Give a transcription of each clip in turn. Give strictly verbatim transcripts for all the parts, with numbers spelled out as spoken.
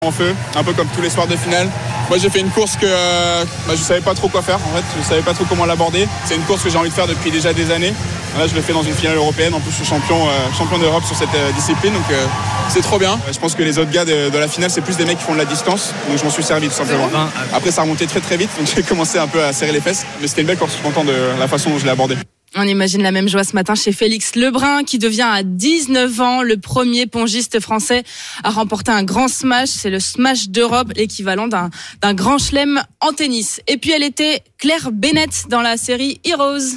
En feu, un peu comme tous les soirs de finale. Moi j'ai fait une course que euh, bah, je savais pas trop quoi faire en fait, je savais pas trop comment l'aborder. C'est une course que j'ai envie de faire depuis déjà des années. Là je le fais dans une finale européenne, en plus je suis champion, euh, champion d'Europe sur cette euh, discipline, donc euh, c'est trop bien. Je pense que les autres gars de, de la finale c'est plus des mecs qui font de la distance, donc je m'en suis servi tout simplement. Après ça a remonté très très vite, donc j'ai commencé un peu à serrer les fesses, mais c'était une belle course, je suis content de la façon dont je l'ai abordée. On imagine la même joie ce matin chez Félix Lebrun qui devient à dix-neuf ans le premier pongiste français à remporter un grand smash. C'est le smash d'Europe, l'équivalent d'un, d'un grand chelem en tennis. Et puis elle était Claire Bennett dans la série Heroes. Je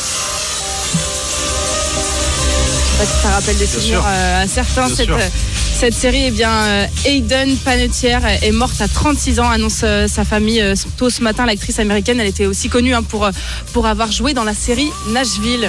sais pas si ça rappelle des souvenirs euh, à certains. Cette, cette série, eh bien, euh, Hayden Panettiere est morte à trente-six ans, annonce euh, sa famille euh, tôt ce matin. L'actrice américaine, elle était aussi connue hein, pour, pour avoir joué dans la série Nashville.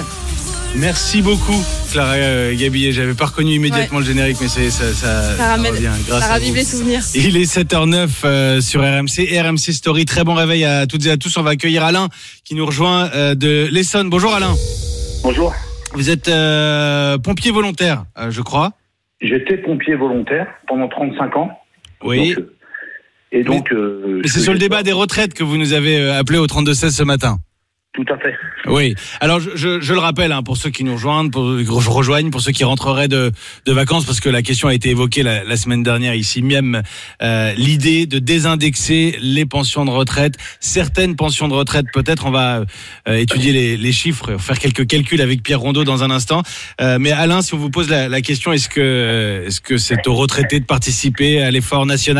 Merci beaucoup, Clara euh, Gabillet. J'avais pas reconnu immédiatement ouais. le générique, mais c'est, ça, ça, ça, ramène, ça revient grâce ça ravive les souvenirs. Il est sept heures neuf euh, sur R M C, R M C Story. Très bon réveil à toutes et à tous. On va accueillir Alain qui nous rejoint euh, de l'Essonne. Bonjour Alain. Bonjour. Vous êtes euh, pompier volontaire, euh, je crois. J'étais pompier volontaire pendant trente-cinq ans. Oui. Donc, et donc, mais, euh, mais c'est sur le débat des retraites que vous nous avez appelé au trente-deux seize ce matin. Tout à fait. Oui. Alors je, je, je le rappelle hein, pour ceux qui nous rejoignent, pour rejoignent, pour ceux qui rentreraient de, de vacances, parce que la question a été évoquée la, la semaine dernière ici même. Euh, l'idée de désindexer les pensions de retraite, certaines pensions de retraite, peut-être on va euh, étudier les, les chiffres, faire quelques calculs avec Pierre Rondeau dans un instant. Euh, mais Alain, si on vous pose la, la question, est-ce que est-ce que c'est aux retraités de participer à l'effort national ?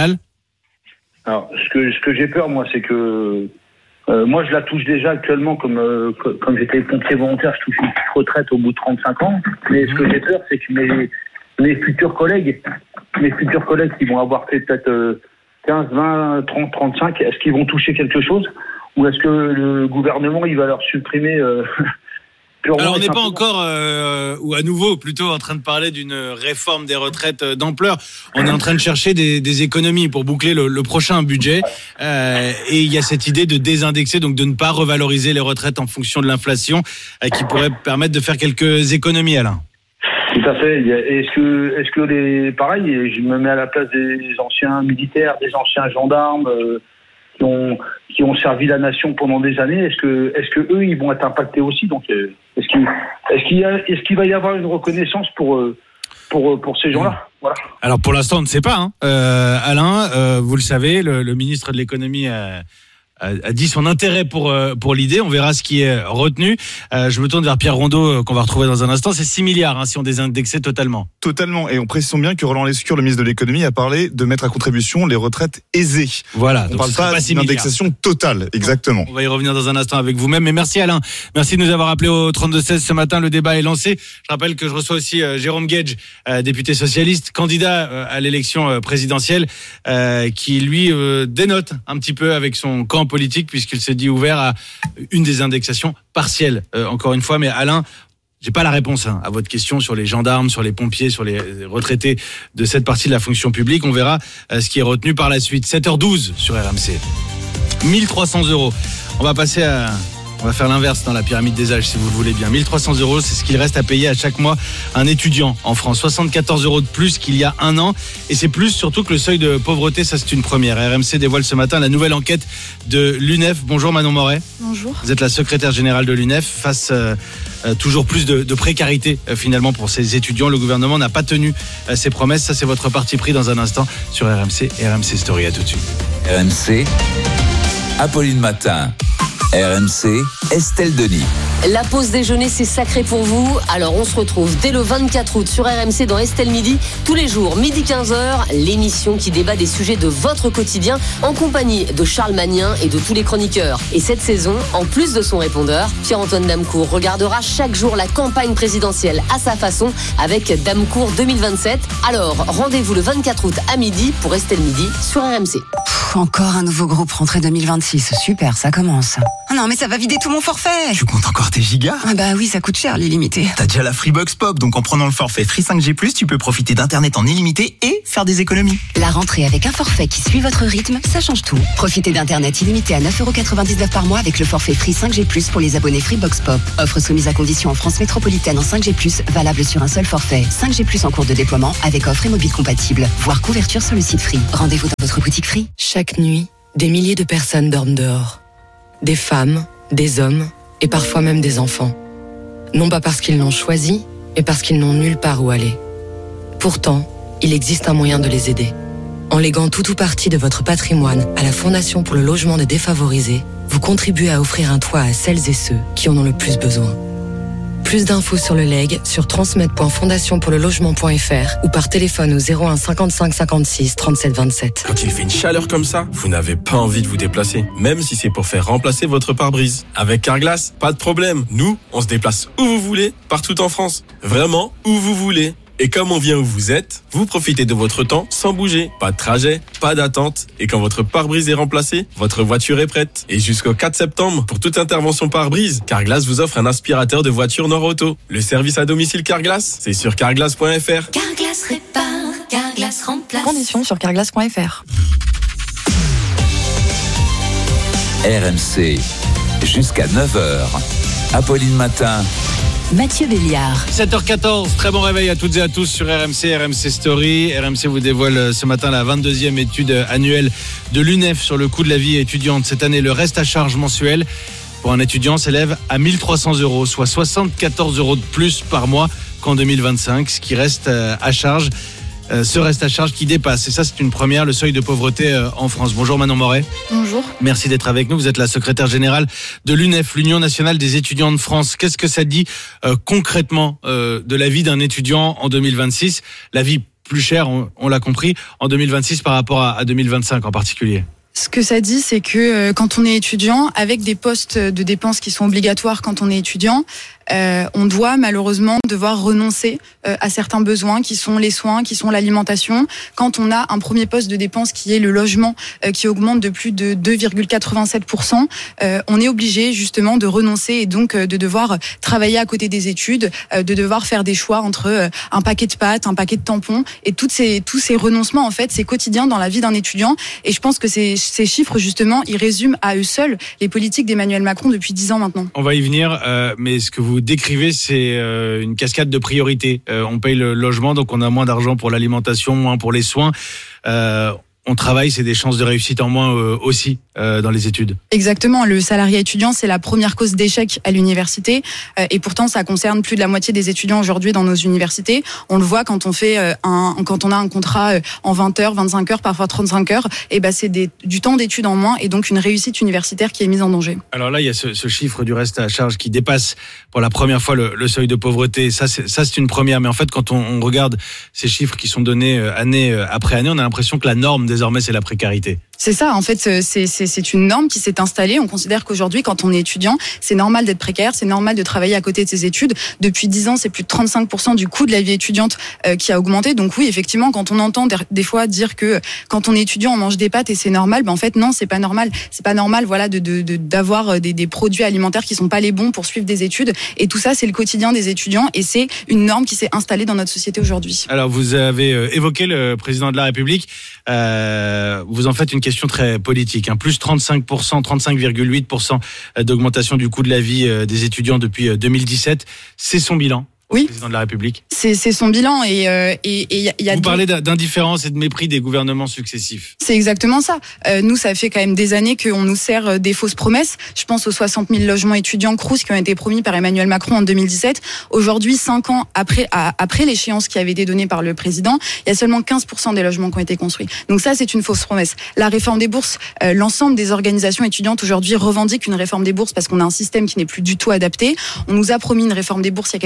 Alors, ce que ce que j'ai peur, moi, c'est que Euh, moi, je la touche déjà actuellement comme euh, comme j'étais pompier volontaire, je touche une petite retraite au bout de trente-cinq ans. Mais ce que j'ai peur, c'est que mes mes futurs collègues, mes futurs collègues qui vont avoir fait peut-être euh, quinze, vingt, trente, trente-cinq, est-ce qu'ils vont toucher quelque chose ou est-ce que le gouvernement il va leur supprimer euh, Alors on n'est pas encore, euh, ou à nouveau plutôt en train de parler d'une réforme des retraites d'ampleur. On est en train de chercher des, des économies pour boucler le, le prochain budget. Euh, et il y a cette idée de désindexer, donc de ne pas revaloriser les retraites en fonction de l'inflation, euh, qui pourrait permettre de faire quelques économies, Alain. Tout à fait. Est-ce que, est-ce que les, pareil, je me mets à la place des anciens militaires, des anciens gendarmes. Euh, qui ont qui ont servi la nation pendant des années, est-ce que est-ce que eux ils vont être impactés aussi, donc est-ce qu'il est-ce qu'il y a, est-ce qu'il va y avoir une reconnaissance pour pour pour ces gens-là? Voilà. Alors pour l'instant on ne sait pas hein. euh, Alain, euh, vous le savez, le, le ministre de l'économie a, a, a dit son intérêt pour pour l'idée. On verra ce qui est retenu. Euh, je me tourne vers Pierre Rondeau qu'on va retrouver dans un instant. C'est six milliards hein, si on désindexait totalement. Totalement. Et on précisons bien que Roland Lescure, le ministre de l'économie, a parlé de mettre à contribution les retraites aisées. Voilà. On ne parle pas, pas d'indexation totale. Exactement. On va y revenir dans un instant avec vous-même. Mais merci Alain. Merci de nous avoir appelé au trente-deux seize ce matin. Le débat est lancé. Je rappelle que je reçois aussi euh, Jérôme Guedj, euh, député socialiste, candidat euh, à l'élection euh, présidentielle, euh, qui lui euh, dénote un petit peu avec son camp politique puisqu'il se dit ouvert à une désindexation partielle. Euh, encore une fois, mais Alain, j'ai pas la réponse hein, à votre question sur les gendarmes, sur les pompiers, sur les retraités de cette partie de la fonction publique. On verra euh, ce qui est retenu par la suite. sept heures douze sur R M C. mille trois cents euros. On va passer à... On va faire l'inverse dans la pyramide des âges, si vous le voulez bien. mille trois cents euros, c'est ce qu'il reste à payer à chaque mois un étudiant en France. soixante-quatorze euros de plus qu'il y a un an. Et c'est plus surtout que le seuil de pauvreté, ça c'est une première. R M C dévoile ce matin la nouvelle enquête de l'U N E F. Bonjour Manon Moret. Bonjour. Vous êtes la secrétaire générale de l'U N E F. Face euh, euh, toujours plus de, de précarité euh, finalement pour ces étudiants. Le gouvernement n'a pas tenu euh, ses promesses. Ça c'est votre parti pris dans un instant sur R M C et R M C Story. À tout de suite. R M C, Apolline Matin. R M C, Estelle Denis. La pause déjeuner, c'est sacré pour vous. Alors on se retrouve dès le vingt-quatre août sur R M C dans Estelle Midi. Tous les jours, midi quinze heures, l'émission qui débat des sujets de votre quotidien en compagnie de Charles Magnin et de tous les chroniqueurs. Et cette saison, en plus de son répondeur, Pierre-Antoine Damecourt regardera chaque jour la campagne présidentielle à sa façon avec Damecourt deux mille vingt-sept. Alors rendez-vous le vingt-quatre août à midi pour Estelle Midi sur R M C. Pff, encore un nouveau groupe rentrée deux mille vingt-six. Super, ça commence. Oh non, mais ça va vider tout mon forfait. Tu comptes encore tes gigas? Ah bah oui, ça coûte cher, l'illimité. T'as déjà la Freebox Pop, donc en prenant le forfait Free cinq G plus, tu peux profiter d'internet en illimité et faire des économies. La rentrée avec un forfait qui suit votre rythme, ça change tout. Profitez d'internet illimité à neuf euros quatre-vingt-dix-neuf par mois avec le forfait Free cinq G plus pour les abonnés Freebox Pop. Offre soumise à condition en France métropolitaine en cinq G plus, valable sur un seul forfait. cinq G plus en cours de déploiement avec offre et mobile compatible. Voir couverture sur le site Free. Rendez-vous dans votre boutique Free. Chaque nuit, des milliers de personnes dorment dehors. Des femmes, des hommes et parfois même des enfants. Non pas parce qu'ils l'ont choisi, mais parce qu'ils n'ont nulle part où aller. Pourtant, il existe un moyen de les aider. En léguant tout ou partie de votre patrimoine à la Fondation pour le logement des défavorisés, vous contribuez à offrir un toit à celles et ceux qui en ont le plus besoin. Plus d'infos sur le legs sur transmet point fondation pour le logement point f r ou par téléphone au zéro un cinquante-cinq cinquante-six trente-sept vingt-sept. Quand il fait une chaleur comme ça, vous n'avez pas envie de vous déplacer, même si c'est pour faire remplacer votre pare-brise. Avec Carglass, pas de problème. Nous, on se déplace où vous voulez, partout en France. Vraiment, où vous voulez. Et comme on vient où vous êtes, vous profitez de votre temps sans bouger. Pas de trajet, pas d'attente. Et quand votre pare-brise est remplacé, votre voiture est prête. Et jusqu'au quatre septembre, pour toute intervention pare-brise, Carglass vous offre un aspirateur de voiture Nord-Auto. Le service à domicile Carglass, c'est sur carglass point f r. Carglass répare, Carglass remplace. Conditions sur carglass point f r. R M C, jusqu'à neuf heures. Apolline Matin. Mathieu Béliard. sept heures quatorze, très bon réveil à toutes et à tous sur R M C, R M C Story. R M C vous dévoile ce matin la vingt-deuxième étude annuelle de l'U N E F sur le coût de la vie étudiante. Cette année, le reste à charge mensuel pour un étudiant s'élève à mille trois cents euros, soit soixante-quatorze euros de plus par mois qu'en deux mille vingt-cinq, ce qui reste à charge. Ce reste à charge qui dépasse, et ça c'est une première, le seuil de pauvreté en France. Bonjour Manon Moret. Bonjour. Merci d'être avec nous. Vous êtes la secrétaire générale de l'U N E F, l'Union nationale des étudiants de France. Qu'est-ce que ça dit euh, concrètement euh, de la vie d'un étudiant en deux mille vingt-six? La vie plus chère, on, on l'a compris, en deux mille vingt-six par rapport à, à deux mille vingt-cinq en particulier. Ce que ça dit, c'est que euh, quand on est étudiant, avec des postes de dépenses qui sont obligatoires quand on est étudiant, euh, on doit malheureusement devoir renoncer euh, à certains besoins qui sont les soins, qui sont l'alimentation. Quand on a un premier poste de dépense qui est le logement, euh, qui augmente de plus de deux virgule quatre-vingt-sept pour cent, euh, on est obligé justement de renoncer et donc euh, de devoir travailler à côté des études, euh, de devoir faire des choix entre euh, un paquet de pâtes, un paquet de tampons, et toutes ces, tous ces renoncements, en fait, c'est quotidien dans la vie d'un étudiant. Et je pense que c'est ces chiffres, justement, ils résument à eux seuls les politiques d'Emmanuel Macron depuis dix ans maintenant. On va y venir, euh, mais ce que vous décrivez, c'est euh, une cascade de priorités. Euh, on paye le logement, donc on a moins d'argent pour l'alimentation, moins pour les soins. Euh, on travaille, c'est des chances de réussite en moins euh, aussi euh, dans les études. Exactement, le salariat étudiant, c'est la première cause d'échec à l'université, euh, et pourtant ça concerne plus de la moitié des étudiants aujourd'hui dans nos universités. On le voit quand on fait euh, un, quand on a un contrat euh, en vingt heures, vingt-cinq heures, parfois trente-cinq heures, et ben c'est des, du temps d'études en moins et donc une réussite universitaire qui est mise en danger. Alors là, il y a ce, ce chiffre du reste à charge qui dépasse pour la première fois le, le seuil de pauvreté. Ça, c'est, ça, c'est une première. Mais en fait, quand on, on regarde ces chiffres qui sont donnés euh, année après année, on a l'impression que la norme désormais, c'est la précarité. C'est ça, en fait, c'est, c'est, c'est une norme qui s'est installée. On considère qu'aujourd'hui, quand on est étudiant, c'est normal d'être précaire, c'est normal de travailler à côté de ses études. Depuis dix ans, c'est plus de trente-cinq pour cent du coût de la vie étudiante euh, qui a augmenté. Donc oui, effectivement, quand on entend des fois dire que quand on est étudiant, on mange des pâtes et c'est normal, ben en fait, non, c'est pas normal. C'est pas normal, voilà, de, de, de d'avoir des, des produits alimentaires qui sont pas les bons pour suivre des études. Et tout ça, c'est le quotidien des étudiants et c'est une norme qui s'est installée dans notre société aujourd'hui. Alors, vous avez évoqué le président de la République. Euh, vous en faites une question très politique, hein. Plus trente-cinq pour cent, trente-cinq virgule huit pour cent d'augmentation du coût de la vie des étudiants depuis deux mille dix-sept. C'est son bilan. Oui. Président de la République. C'est, c'est son bilan et euh, et il y a. Vous parlez d'indifférence et de mépris des gouvernements successifs. C'est exactement ça. Euh, nous, ça fait quand même des années qu'on nous sert des fausses promesses. Je pense aux soixante mille logements étudiants Crous qui ont été promis par Emmanuel Macron en deux mille dix-sept. Aujourd'hui, cinq ans après, à, après l'échéance qui avait été donnée par le président, il y a seulement quinze pour cent des logements qui ont été construits. Donc ça, c'est une fausse promesse. La réforme des bourses, euh, l'ensemble des organisations étudiantes aujourd'hui revendiquent une réforme des bourses parce qu'on a un système qui n'est plus du tout adapté. On nous a promis une réforme des bourses il y a quelques années.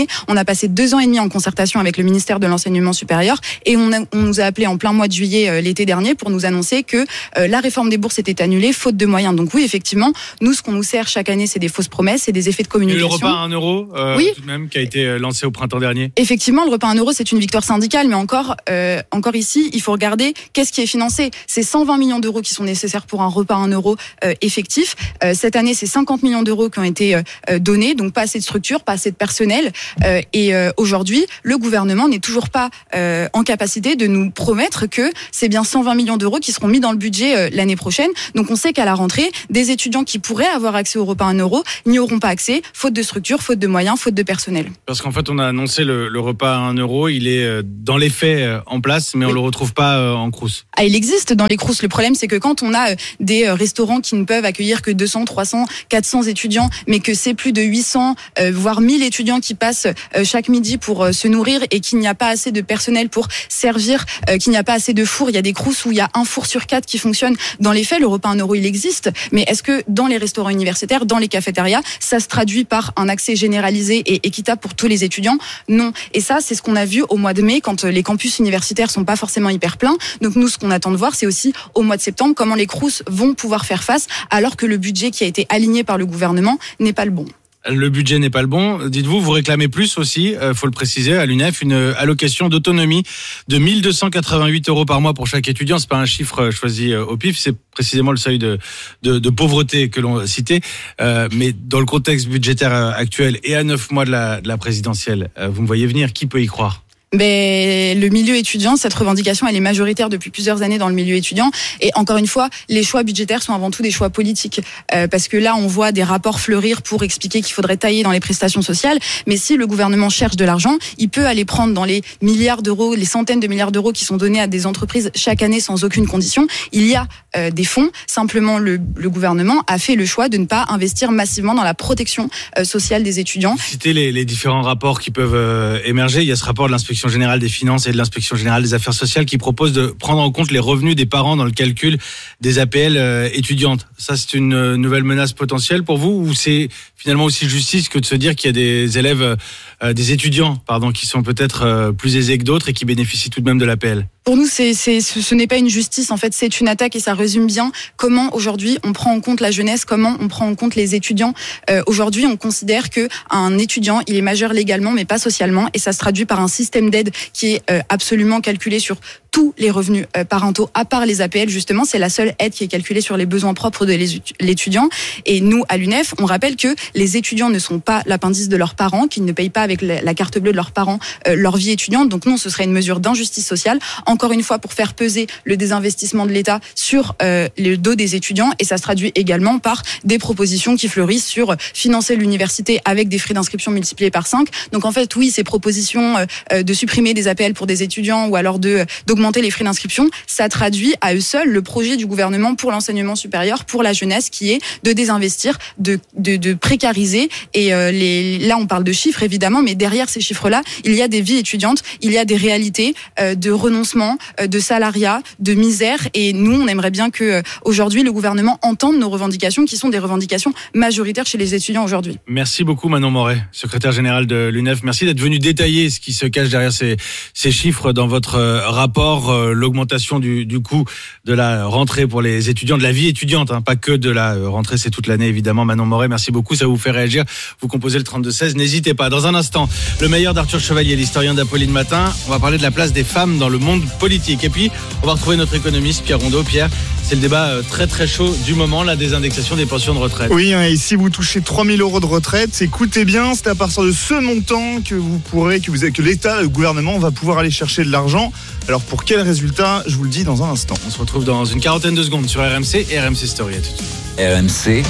On a passé deux ans et demi en concertation avec le ministère de l'Enseignement supérieur et on, a, on nous a appelé en plein mois de juillet euh, l'été dernier pour nous annoncer que euh, la réforme des bourses était annulée faute de moyens. Donc oui, effectivement, nous, ce qu'on nous sert chaque année, c'est des fausses promesses, c'est des effets de communication. Et le repas à un euro, euh, oui. tout de même, qui a été lancé au printemps dernier. Effectivement, le repas à un euro, c'est une victoire syndicale, mais encore, euh, encore ici, il faut regarder qu'est-ce qui est financé. C'est cent vingt millions d'euros qui sont nécessaires pour un repas à un euro euh, effectif. Euh, cette année, c'est cinquante millions d'euros qui ont été euh, donnés, donc pas assez de structure, pas assez de personnel. Euh, et euh, aujourd'hui, le gouvernement n'est toujours pas euh, en capacité de nous promettre que c'est bien cent vingt millions d'euros qui seront mis dans le budget euh, l'année prochaine. Donc on sait qu'à la rentrée, des étudiants qui pourraient avoir accès au repas à un euro n'y auront pas accès, faute de structure, faute de moyens, faute de personnel. Parce qu'en fait, on a annoncé le, le repas à un euro, il est euh, dans les faits euh, en place, mais on oui. le retrouve pas euh, en crous. Ah, il existe dans les crous. Le problème, c'est que quand on a euh, des euh, restaurants qui ne peuvent accueillir que deux cents, trois cents, quatre cents étudiants, mais que c'est plus de huit cents, euh, voire mille étudiants qui passent euh, chaque midi pour euh, se nourrir et qu'il n'y a pas assez de personnel pour servir, euh, qu'il n'y a pas assez de fours. Il y a des crous où il y a un four sur quatre qui fonctionne. Dans les faits, le repas à un euro, il existe. Mais est-ce que dans les restaurants universitaires, dans les cafétérias, ça se traduit par un accès généralisé et équitable pour tous les étudiants? Non. Et ça, c'est ce qu'on a vu au mois de mai, quand les campus universitaires sont pas forcément hyper pleins. Donc nous, ce qu'on attend de voir, c'est aussi au mois de septembre comment les crous vont pouvoir faire face, alors que le budget qui a été aligné par le gouvernement n'est pas le bon. Le budget n'est pas le bon. Dites-vous, vous réclamez plus aussi, euh, faut le préciser, à l'U N E F, une allocation d'autonomie de mille deux cent quatre-vingt-huit euros par mois pour chaque étudiant. C'est pas un chiffre choisi au pif, c'est précisément le seuil de, de, de pauvreté que l'on citait. Euh, mais dans le contexte budgétaire actuel et à neuf mois de la, de la présidentielle, euh, vous me voyez venir, qui peut y croire ? Mais le milieu étudiant, cette revendication, elle est majoritaire depuis plusieurs années dans le milieu étudiant. Et encore une fois, les choix budgétaires sont avant tout des choix politiques. Euh, parce que là, on voit des rapports fleurir pour expliquer qu'il faudrait tailler dans les prestations sociales. Mais si le gouvernement cherche de l'argent, il peut aller prendre dans les milliards d'euros, les centaines de milliards d'euros qui sont donnés à des entreprises chaque année sans aucune condition. Il y a euh, des fonds. Simplement, le, le gouvernement a fait le choix de ne pas investir massivement dans la protection euh, sociale des étudiants. Citez les, les différents rapports qui peuvent euh, émerger. Il y a ce rapport de l'inspection générale des finances et de l'inspection générale des affaires sociales qui propose de prendre en compte les revenus des parents dans le calcul des A P L euh, étudiantes. Ça, c'est une euh, nouvelle menace potentielle pour vous, ou c'est finalement aussi justice que de se dire qu'il y a des élèves, euh, des étudiants, pardon, qui sont peut-être euh, plus aisés que d'autres et qui bénéficient tout de même de l'A P L? Pour nous, c'est, c'est, ce n'est pas une justice, en fait, c'est une attaque et ça résume bien comment aujourd'hui on prend en compte la jeunesse, comment on prend en compte les étudiants. Euh, aujourd'hui, on considère que un étudiant, il est majeur légalement, mais pas socialement, et ça se traduit par un système d'aide qui est euh, absolument calculé sur tous les revenus euh, parentaux, à part les A P L, justement, c'est la seule aide qui est calculée sur les besoins propres de l'étudiant. Et nous, à l'U N E F, on rappelle que les étudiants ne sont pas l'appendice de leurs parents, qu'ils ne payent pas avec la, la carte bleue de leurs parents euh, leur vie étudiante. Donc non, ce serait une mesure d'injustice sociale. Encore une fois, pour faire peser le désinvestissement de l'État sur euh, le dos des étudiants, et ça se traduit également par des propositions qui fleurissent sur financer l'université avec des frais d'inscription multipliés par cinq. Donc en fait, oui, ces propositions euh, de supprimer des A P L pour des étudiants ou alors de d'augmenter les frais d'inscription, ça traduit à eux seuls le projet du gouvernement pour l'enseignement supérieur, pour la jeunesse, qui est de désinvestir, de, de, de précariser. Et euh, les, là, on parle de chiffres évidemment, mais derrière ces chiffres-là, il y a des vies étudiantes, il y a des réalités euh, de renoncement, de salariat, de misère, et nous, on aimerait bien que euh, aujourd'hui le gouvernement entende nos revendications, qui sont des revendications majoritaires chez les étudiants aujourd'hui. Merci beaucoup Manon Moret, secrétaire générale de l'U N E F. Merci d'être venu détailler ce qui se cache derrière ces, ces chiffres dans votre euh, rapport, euh, l'augmentation du, du coût de la rentrée pour les étudiants, de la vie étudiante, hein, pas que de la euh, rentrée, c'est toute l'année évidemment. Manon Moret, merci beaucoup, ça vous fait réagir. Vous composez le trente-deux seize, n'hésitez pas. Dans un instant, le meilleur d'Arthur Chevalier, l'historien d'Apolline Matin. On va parler de la place des femmes dans le monde politique. Et puis, on va retrouver notre économiste Pierre Rondeau. Pierre, c'est le débat très très chaud du moment, la désindexation des pensions de retraite. Oui, et si vous touchez trois mille euros de retraite, écoutez bien, c'est à partir de ce montant que vous pourrez, que, vous, que l'État, le gouvernement va pouvoir aller chercher de l'argent. Alors pour quel résultat, je vous le dis dans un instant. On se retrouve dans une quarantaine de secondes sur R M C et R M C Story. À tout de suite. R M C,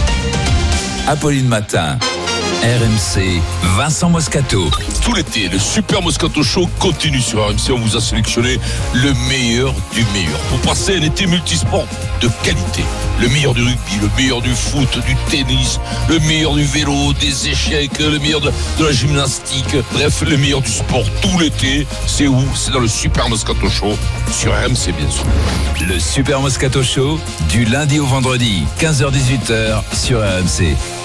Apolline Matin. R M C, Vincent Moscato. Tout l'été, le Super Moscato Show continue sur R M C. On vous a sélectionné le meilleur du meilleur pour passer un été multisport de qualité. Le meilleur du rugby, le meilleur du foot, du tennis, le meilleur du vélo, des échecs, le meilleur de, de la gymnastique. Bref, le meilleur du sport tout l'été. C'est où? C'est dans le Super Moscato Show sur R M C, bien sûr. Le Super Moscato Show, du lundi au vendredi, quinze heures dix-huit heures sur R M C.